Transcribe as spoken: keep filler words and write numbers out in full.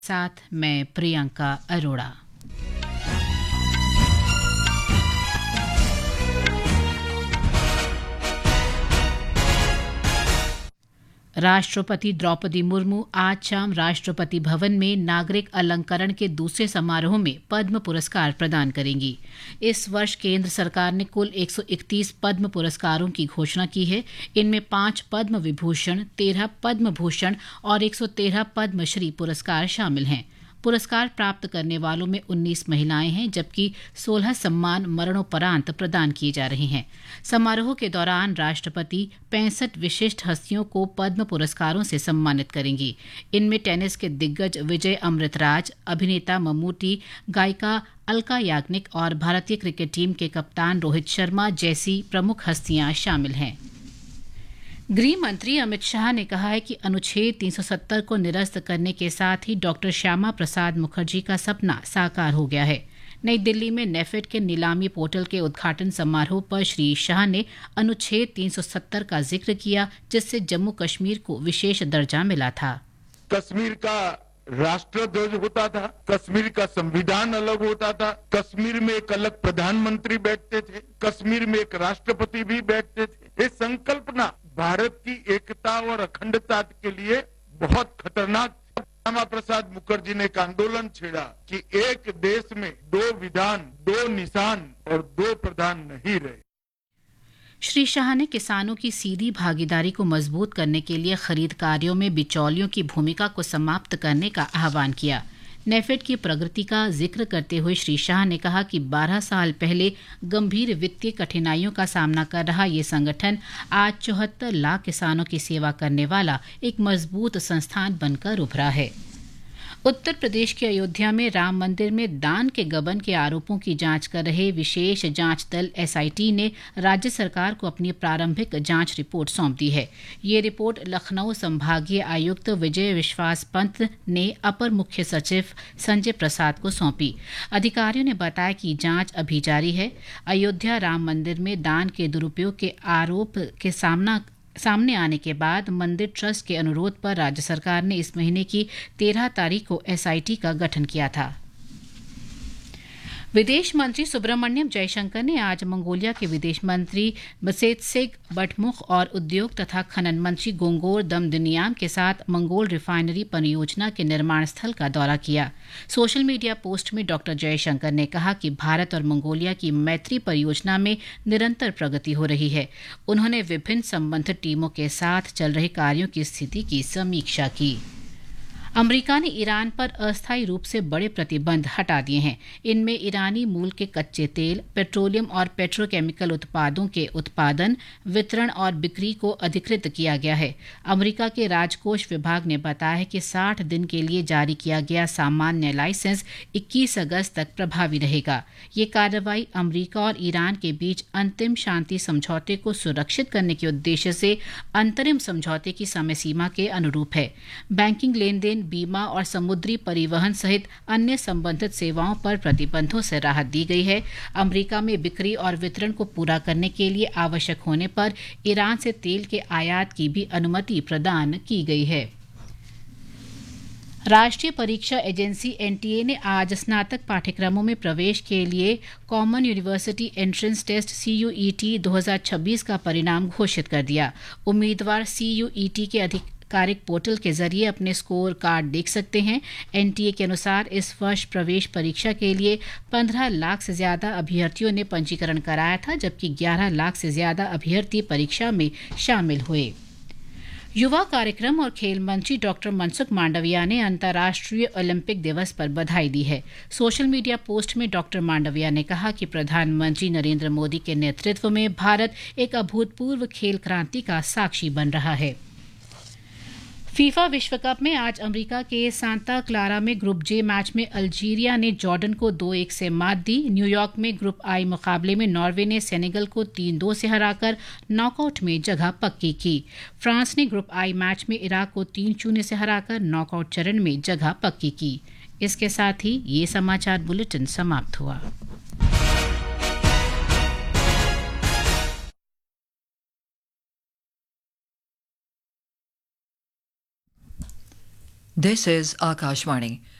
साथ मैं प्रियंका अरोड़ा। राष्ट्रपति द्रौपदी मुर्मू आज शाम राष्ट्रपति भवन में नागरिक अलंकरण के दूसरे समारोह में पद्म पुरस्कार प्रदान करेंगी। इस वर्ष केंद्र सरकार ने कुल एक सौ इकतीस पद्म पुरस्कारों की घोषणा की है। इनमें पांच पद्म विभूषण, तेरह पद्म भूषण और एक सौ तेरह पद्मश्री पुरस्कार शामिल हैं। पुरस्कार प्राप्त करने वालों में उन्नीस महिलाएं हैं, जबकि सोलह सम्मान मरणोपरांत प्रदान किए जा रहे हैं। समारोह के दौरान राष्ट्रपति पैंसठ विशिष्ट हस्तियों को पद्म पुरस्कारों से सम्मानित करेंगी। इनमें टेनिस के दिग्गज विजय अमृतराज, अभिनेता मम्मूटी, गायिका अलका याग्निक और भारतीय क्रिकेट टीम के कप्तान रोहित शर्मा जैसी प्रमुख हस्तियां शामिल हैं। गृह मंत्री अमित शाह ने कहा है कि अनुच्छेद तीन सौ सत्तर को निरस्त करने के साथ ही डॉक्टर श्यामा प्रसाद मुखर्जी का सपना साकार हो गया है। नई दिल्ली में नेफेड के नीलामी पोर्टल के उद्घाटन समारोह पर श्री शाह ने अनुच्छेद तीन सौ सत्तर का जिक्र किया, जिससे जम्मू कश्मीर को विशेष दर्जा मिला था। कश्मीर का राष्ट्र ध्वज होता था, कश्मीर का संविधान अलग होता था, कश्मीर में एक अलग प्रधानमंत्री बैठते थे, कश्मीर में एक राष्ट्रपति भी बैठते थे। ये संकल्पना भारत की एकता और अखंडता के लिए बहुत खतरनाक। श्यामा प्रसाद मुखर्जी ने एक आंदोलन छेड़ा कि एक देश में दो विधान, दो निशान और दो प्रधान नहीं रहे। श्री शाह ने किसानों की सीधी भागीदारी को मजबूत करने के लिए खरीद कार्यों में बिचौलियों की भूमिका को समाप्त करने का आह्वान किया। नेफेड की प्रगति का जिक्र करते हुए श्री शाह ने कहा कि बारह साल पहले गंभीर वित्तीय कठिनाइयों का सामना कर रहा ये संगठन आज चौहत्तर लाख किसानों की सेवा करने वाला एक मजबूत संस्थान बनकर उभरा है। उत्तर प्रदेश के अयोध्या में राम मंदिर में दान के गबन के आरोपों की जांच कर रहे विशेष जांच दल एसआईटी ने राज्य सरकार को अपनी प्रारंभिक जांच रिपोर्ट सौंप दी है। ये रिपोर्ट लखनऊ संभागीय आयुक्त विजय विश्वास पंत ने अपर मुख्य सचिव संजय प्रसाद को सौंपी। अधिकारियों ने बताया कि जांच अभी जारी है। अयोध्या राम मंदिर में दान के दुरुपयोग के आरोप के सामना सामने आने के बाद मंदिर ट्रस्ट के अनुरोध पर राज्य सरकार ने इस महीने की तेरह तारीख को एसआईटी का गठन किया था। विदेश मंत्री सुब्रमण्यम जयशंकर ने आज मंगोलिया के विदेश मंत्री मसेत्सेग बटमुख और उद्योग तथा खनन मंत्री गोंगोर दमदनियाम के साथ मंगोल रिफाइनरी परियोजना के निर्माण स्थल का दौरा किया। सोशल मीडिया पोस्ट में डॉक्टर जयशंकर ने कहा कि भारत और मंगोलिया की मैत्री परियोजना में निरंतर प्रगति हो रही है। उन्होंने विभिन्न संबंधित टीमों के साथ चल रहे कार्यों की स्थिति की समीक्षा की। अमेरिका ने ईरान पर अस्थायी रूप से बड़े प्रतिबंध हटा दिए हैं। इनमें ईरानी मूल के कच्चे तेल, पेट्रोलियम और पेट्रोकेमिकल उत्पादों के उत्पादन, वितरण और बिक्री को अधिकृत किया गया है। अमेरिका के राजकोष विभाग ने बताया है कि साठ दिन के लिए जारी किया गया सामान्य लाइसेंस इक्कीस अगस्त तक प्रभावी रहेगा। ये कार्रवाई अमेरिका और ईरान के बीच अंतिम शांति समझौते को सुरक्षित करने के उद्देश्य से अंतरिम समझौते की समय सीमा के अनुरूप है। बैंकिंग लेन देन, बीमा और समुद्री परिवहन सहित अन्य संबंधित सेवाओं पर प्रतिबंधों से राहत दी गई है। अमेरिका में बिक्री और वितरण को पूरा करने के लिए आवश्यक होने पर ईरान से तेल के आयात की भी अनुमति प्रदान की गई है। राष्ट्रीय परीक्षा एजेंसी एनटीए ने आज स्नातक पाठ्यक्रमों में प्रवेश के लिए common university entrance test CUET दो हज़ार छब्बीस का परिणाम घोषित कर दिया। उम्मीदवार सीयूईटी के अधिक आधिकारिक पोर्टल के जरिए अपने स्कोर कार्ड देख सकते हैं। एनटीए के अनुसार इस वर्ष प्रवेश परीक्षा के लिए पंद्रह लाख से ज्यादा अभ्यर्थियों ने पंजीकरण कराया था, जबकि ग्यारह लाख से ज्यादा अभ्यर्थी परीक्षा में शामिल हुए। युवा कार्यक्रम और खेल मंत्री डॉक्टर मनसुख मांडविया ने अंतर्राष्ट्रीय ओलंपिक दिवस पर बधाई दी है। सोशल मीडिया पोस्ट में डॉक्टर मांडविया ने कहा कि प्रधानमंत्री नरेंद्र मोदी के नेतृत्व में भारत एक अभूतपूर्व खेल क्रांति का साक्षी बन रहा है। फीफा विश्व कप में आज अमेरिका के सांता क्लारा में ग्रुप जे मैच में अल्जीरिया ने जॉर्डन को दो एक से मात दी। न्यूयॉर्क में ग्रुप आई मुकाबले में नॉर्वे ने सेनेगल को तीन दो से हराकर नॉकआउट में जगह पक्की की। फ्रांस ने ग्रुप आई मैच में इराक को तीन शून्य से हराकर नॉकआउट चरण में जगह पक्की की। इसके साथ ही ये समाचार बुलेटिन समाप्त हुआ। This is Akashvani.